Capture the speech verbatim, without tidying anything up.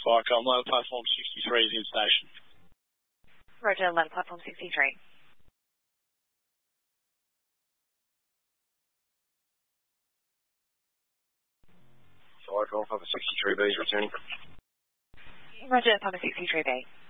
Flycom, lower platform sixty-three is in station. Roger, lower platform sixty-three. Flycom, Papa sixty-three B is returning. Roger, Papa sixty-three B.